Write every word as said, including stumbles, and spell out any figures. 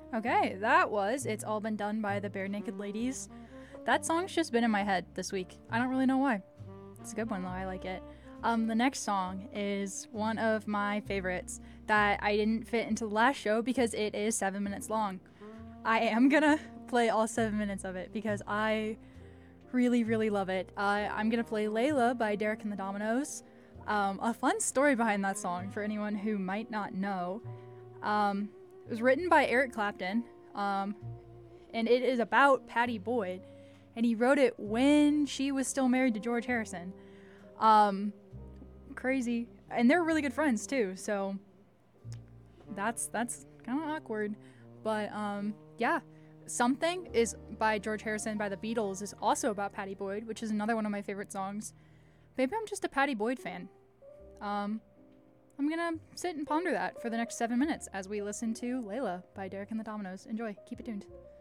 Okay, that was It's All Been Done by the Bare Naked Ladies. That song's just been in my head this week. I don't really know why. It's a good one though, I like it. Um, the next song is one of my favorites that I didn't fit into the last show because it is seven minutes long. I am gonna play all seven minutes of it because I really, really love it. Uh, I'm gonna play Layla by Derek and the Dominoes. Um, a fun story behind that song for anyone who might not know. Um, it was written by Eric Clapton, um, and it is about Patty Boyd, and he wrote it when she was still married to George Harrison. Um, crazy, and they're really good friends too. So that's that's kind of awkward, but um, yeah. Something is by George Harrison by the Beatles is also about Patty Boyd, which is another one of my favorite songs. Maybe I'm just a Patty Boyd fan. Um, I'm gonna sit and ponder that for the next seven minutes as we listen to Layla by Derek and the Dominoes. Enjoy. Keep it tuned.